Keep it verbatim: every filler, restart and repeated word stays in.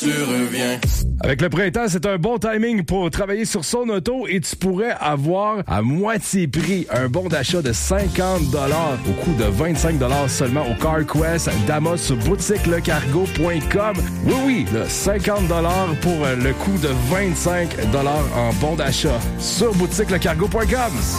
tu reviens. Avec le printemps, c'est un bon timing pour travailler sur son auto et tu pourrais avoir à moitié prix un bon d'achat de cinquante dollars au coût de vingt-cinq dollars seulement au CarQuest d'Amos sur boutique le cargo point com. Oui, oui, là, cinquante dollars pour le coût de vingt-cinq dollars en bon d'achat sur boutique le cargo point com.